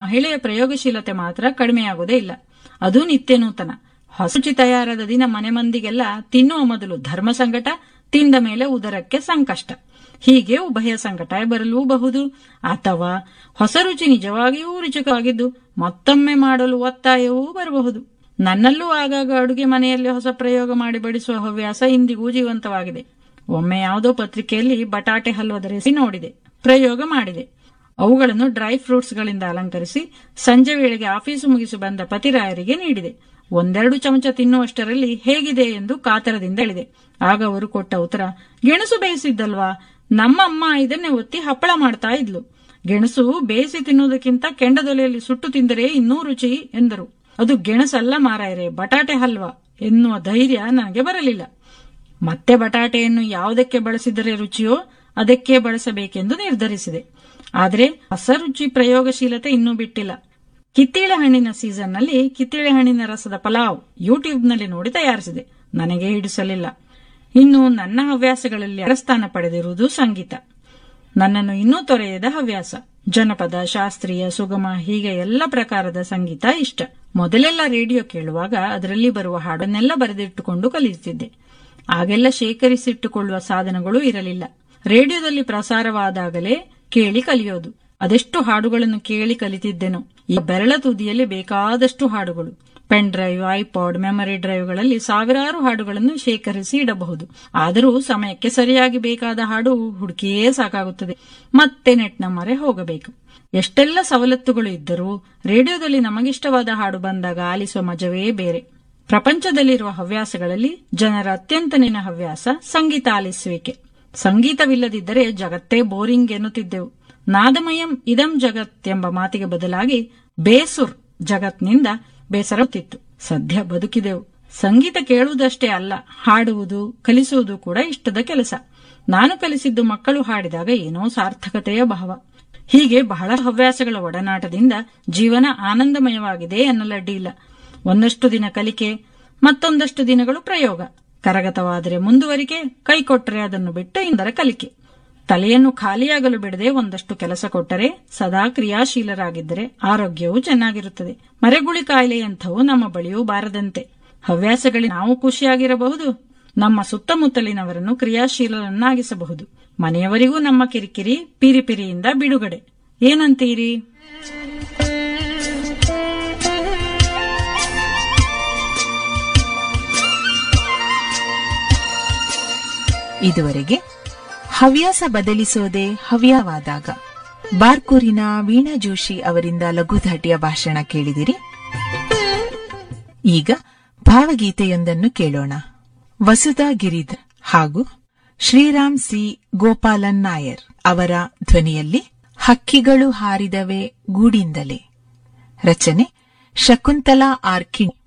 ಮಹಿಳೆಯ ಪ್ರಯೋಗಶೀಲತೆ ಮಾತ್ರ ಕಡಿಮೆಯಾಗುವುದೇ ಇಲ್ಲ. ಅದು ನಿತ್ಯ ನೂತನ. ಹೊಸ ರುಚಿ ತಯಾರಾದ ದಿನ ಮನೆ ಮಂದಿಗೆಲ್ಲ ತಿನ್ನುವ ಮೊದಲು ಧರ್ಮ ಸಂಕಟ, ತಿಂದ ಮೇಲೆ ಉದರಕ್ಕೆ ಸಂಕಷ್ಟ. ಹೀಗೆ ಉಭಯ ಸಂಕಟ ಬರಲೂಬಹುದು. ಅಥವಾ ಹೊಸ ರುಚಿ ನಿಜವಾಗಿಯೂ ರುಚಿಕವಾಗಿದ್ದು ಮತ್ತೊಮ್ಮೆ ಮಾಡಲು ಒತ್ತಾಯವೂ ಬರಬಹುದು. ನನ್ನಲ್ಲೂ ಆಗಾಗ ಅಡುಗೆ ಮನೆಯಲ್ಲಿ ಹೊಸ ಪ್ರಯೋಗ ಮಾಡಿ ಬಡಿಸುವ ಹವ್ಯಾಸ ಇಂದಿಗೂ ಜೀವಂತವಾಗಿದೆ. ಒಮ್ಮೆ ಯಾವುದೋ ಪತ್ರಿಕೆಯಲ್ಲಿ ಬಟಾಟೆ ಹಲ್ವದ ರೆಸಿಪಿ ನೋಡಿದೆ, ಪ್ರಯೋಗ ಮಾಡಿದೆ. ಅವುಗಳನ್ನು ಡ್ರೈ ಫ್ರೂಟ್ಸ್ಗಳಿಂದ ಅಲಂಕರಿಸಿ ಸಂಜೆ ವೇಳೆಗೆ ಆಫೀಸು ಮುಗಿಸಿ ಬಂದ ಪತಿರಾಯರಿಗೆ ನೀಡಿದೆ. ಒಂದೆರಡು ಚಮಚ ತಿನ್ನುವಷ್ಟರಲ್ಲಿ ಹೇಗಿದೆ ಎಂದು ಕಾತರದಿಂದ ಹೇಳಿದೆ. ಆಗ ಅವರು ಕೊಟ್ಟ ಉತ್ತರ, ಗೆಣಸು ಬೇಯಿಸಿದ್ದಲ್ವಾ, ನಮ್ಮಮ್ಮ ಇದನ್ನೇ ಒತ್ತಿ ಹಪ್ಪಳ ಮಾಡ್ತಾ ಇದ್ಲು. ಗೆಣಸು ಬೇಯಿಸಿ ತಿನ್ನುವುದಕ್ಕಿಂತ ಕೆಂಡದೊಲೆಯಲ್ಲಿ ಸುಟ್ಟು ತಿಂದರೆ ಇನ್ನೂ ರುಚಿ ಎಂದರು. ಅದು ಗೆಣಸಲ್ಲ ಮಾರಾಯರೆ, ಬಟಾಟೆ ಹಲ್ವಾ ಎನ್ನುವ ಧೈರ್ಯ ನನಗೆ ಬರಲಿಲ್ಲ. ಮತ್ತೆ ಬಟಾಟೆಯನ್ನು ಯಾವುದಕ್ಕೆ ಬಳಸಿದರೆ ರುಚಿಯೋ ಅದಕ್ಕೆ ಬಳಸಬೇಕೆಂದು ನಿರ್ಧರಿಸಿದೆ. ಆದರೆ ಹೊಸ ರುಚಿ ಪ್ರಯೋಗಶೀಲತೆ ಇನ್ನೂ ಬಿಟ್ಟಿಲ್ಲ. ಕಿತ್ತಳೆ ಹಣ್ಣಿನ ಸೀಸನ್ನಲ್ಲಿ ಕಿತ್ತಳೆ ಹಣ್ಣಿನ ರಸದ ಪಲಾವ್ ಯೂಟ್ಯೂಬ್ನಲ್ಲಿ ನೋಡಿ ತಯಾರಿಸಿದೆ. ನನಗೆ ಹಿಡಿಸಲಿಲ್ಲ. ಇನ್ನು ನನ್ನ ಹವ್ಯಾಸಗಳಲ್ಲಿ ಅಗ್ರಸ್ಥಾನ ಪಡೆದಿರುವುದು ಸಂಗೀತ. ನನ್ನನ್ನು ಇನ್ನೂ ತೊರೆಯದ ಹವ್ಯಾಸ. ಜನಪದ, ಶಾಸ್ತ್ರೀಯ, ಸುಗಮ ಹೀಗೆ ಎಲ್ಲ ಪ್ರಕಾರದ ಸಂಗೀತ ಇಷ್ಟ. ಮೊದಲೆಲ್ಲ ರೇಡಿಯೋ ಕೇಳುವಾಗ ಅದರಲ್ಲಿ ಬರುವ ಹಾಡನ್ನೆಲ್ಲ ಬರೆದಿಟ್ಟುಕೊಂಡು ಕಲಿಯುತ್ತಿದ್ದೆ. ಆಗೆಲ್ಲ ಶೇಖರಿಸಿಟ್ಟುಕೊಳ್ಳುವ ಸಾಧನಗಳು ಇರಲಿಲ್ಲ. ರೇಡಿಯೋದಲ್ಲಿ ಪ್ರಸಾರವಾದಾಗಲೇ ಕೇಳಿ ಕಲಿಯೋದು. ಅದೆಷ್ಟು ಹಾಡುಗಳನ್ನು ಕೇಳಿ ಕಲಿತಿದ್ದೆನೋ. ಈ ಬೆರಳ ತುದಿಯಲ್ಲಿ ಬೇಕಾದಷ್ಟು ಹಾಡುಗಳು. ಪೆನ್ ಡ್ರೈವ್, ಐಪಾಡ್, ಮೆಮರಿ ಡ್ರೈವ್ಗಳಲ್ಲಿ ಸಾವಿರಾರು ಹಾಡುಗಳನ್ನು ಶೇಖರಿಸಿ ಇಡಬಹುದು. ಆದರೂ ಸಮಯಕ್ಕೆ ಸರಿಯಾಗಿ ಬೇಕಾದ ಹಾಡು ಹುಡುಕಿಯೇ ಸಾಕಾಗುತ್ತದೆ. ಮತ್ತೆ ನೆಟ್ನ ಮೊರೆ ಹೋಗಬೇಕು. ಎಷ್ಟೆಲ್ಲ ಸವಲತ್ತುಗಳು ಇದ್ದರೂ ರೇಡಿಯೋದಲ್ಲಿ ನಮಗಿಷ್ಟವಾದ ಹಾಡು ಬಂದಾಗ ಆಲಿಸುವ ಮಜವೇ ಬೇರೆ. ಪ್ರಪಂಚದಲ್ಲಿರುವ ಹವ್ಯಾಸಗಳಲ್ಲಿ ಜನರ ಅತ್ಯಂತ ನೆನ ಹವ್ಯಾಸ ಸಂಗೀತ ಆಲಿಸುವಿಕೆ. ಸಂಗೀತವಿಲ್ಲದಿದ್ದರೆ ಜಗತ್ತೇ ಬೋರಿಂಗ್ ಎನ್ನುತ್ತಿದ್ದೆವು. ನಾದಮಯಂ ಇದಂ ಜಗತ್ ಎಂಬ ಮಾತಿಗೆ ಬದಲಾಗಿ ಬೇಸುರ್ ಜಗತ್ನಿಂದ ಬೇಸರತ್ತಿತ್ತು. ಸದ್ಯ ಬದುಕಿದೆವು. ಸಂಗೀತ ಕೇಳುವುದಷ್ಟೇ ಅಲ್ಲ, ಹಾಡುವುದು, ಕಲಿಸುವುದು ಕೂಡ ಇಷ್ಟದ ಕೆಲಸ. ನಾನು ಕಲಿಸಿದ್ದು ಮಕ್ಕಳು ಹಾಡಿದಾಗ ಏನೋ ಸಾರ್ಥಕತೆಯ ಭಾವ. ಹೀಗೆ ಬಹಳ ಹವ್ಯಾಸಗಳ ಒಡನಾಟದಿಂದ ಜೀವನ ಆನಂದಮಯವಾಗಿದೆ ಎನ್ನಲಡ್ಡಿ ಇಲ್ಲ. ಒಂದಷ್ಟು ದಿನ ಕಲಿಕೆ, ಮತ್ತೊಂದಷ್ಟು ದಿನಗಳು ಪ್ರಯೋಗ. ಕರಗತವಾದರೆ ಮುಂದುವರಿಕೆ, ಕೈಕೊಟ್ಟರೆ ಅದನ್ನು ಬಿಟ್ಟು ಇಂದರ ಕಲಿಕೆ. ತಲೆಯನ್ನು ಖಾಲಿಯಾಗಲು ಬಿಡದೆ ಒಂದಷ್ಟು ಕೆಲಸ ಕೊಟ್ಟರೆ, ಸದಾ ಕ್ರಿಯಾಶೀಲರಾಗಿದ್ದರೆ ಆರೋಗ್ಯವೂ ಚೆನ್ನಾಗಿರುತ್ತದೆ. ಮರೆಗುಳಿ ಕಾಯಿಲೆಯಂಥವು ನಮ್ಮ ಬಳಿಯೂ ಬಾರದಂತೆ. ಹವ್ಯಾಸಗಳಿಗೆ ನಾವು ಖುಷಿಯಾಗಿರಬಹುದು, ನಮ್ಮ ಸುತ್ತಮುತ್ತಲಿನವರನ್ನು ಕ್ರಿಯಾಶೀಲರನ್ನಾಗಿಸಬಹುದು. ಮನೆಯವರಿಗೂ ನಮ್ಮ ಕಿರಿಕಿರಿ ಪಿರಿಪಿರಿಯಿಂದ ಬಿಡುಗಡೆ. ಏನಂತೀರಿ? ಇದುವರೆಗೆ ಹವ್ಯಾಸ ಬದಲಿಸೋದೆ ಹವ್ಯವಾದಾಗ ಬಾರ್ಕೂರಿನ ವೀಣಾ ಜೋಶಿ ಅವರಿಂದ ಲಘುಧಾಟಿಯ ಭಾಷಣ ಕೇಳಿದಿರಿ. ಈಗ ಭಾವಗೀತೆಯೊಂದನ್ನು ಕೇಳೋಣ. ವಸುಧಾ ಗಿರಿಧರ್ ಹಾಗೂ ಶ್ರೀರಾಮ್ ಸಿ ಗೋಪಾಲನ್ ನಾಯರ್ ಅವರ ಧ್ವನಿಯಲ್ಲಿ ಹಕ್ಕಿಗಳು ಹಾರಿದವೆ ಗೂಡಿಂದಲೇ. ರಚನೆ ಶಕುಂತಲಾ ಆರ್ಕಿಣಿ.